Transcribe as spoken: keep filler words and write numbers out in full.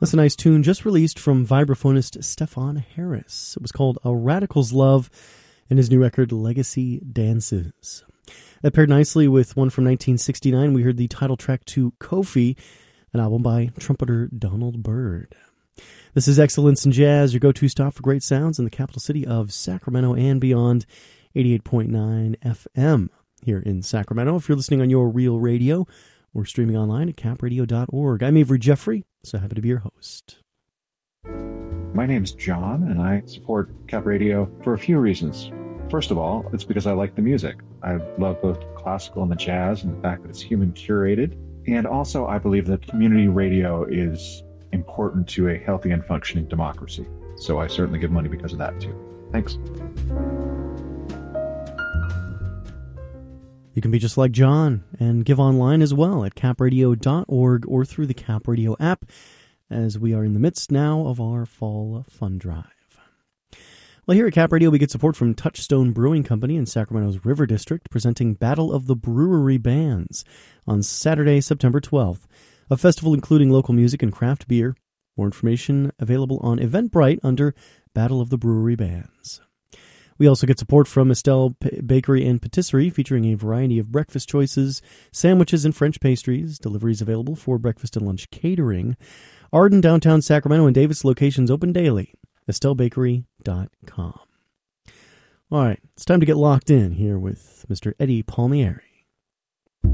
That's a nice tune just released from vibraphonist Stefan Harris. It was called A Radical's Love and his new record Legacy Dances. That paired nicely with one from nineteen sixty-nine. We heard the title track to Kofi, an album by trumpeter Donald Byrd. This is Excellence in Jazz, your go-to stop for great sounds in the capital city of Sacramento and beyond, eighty-eight point nine F M here in Sacramento. If you're listening on your real radio or streaming online at cap radio dot org. I'm Avery Jeffrey, so happy to be your host. My name is John, and I support Cap Radio for a few reasons. First of all, it's because I like the music. I love both classical and the jazz, and the fact that it's human curated. And also, I believe that community radio is important to a healthy and functioning democracy. So I certainly give money because of that, too. Thanks. You can be just like John and give online as well at cap radio dot org or through the Cap Radio app, as we are in the midst now of our fall fund drive. Well, here at Cap Radio, we get support from Touchstone Brewing Company in Sacramento's River District, presenting Battle of the Brewery Bands on Saturday, September twelfth, a festival including local music and craft beer. More information available on Eventbrite under Battle of the Brewery Bands. We also get support from Estelle P- Bakery and Patisserie, featuring a variety of breakfast choices, sandwiches, and French pastries. Deliveries available for breakfast and lunch catering. Arden, downtown Sacramento, and Davis locations open daily. estelle bakery dot com. All right, it's time to get locked in here with Mister Eddie Palmieri.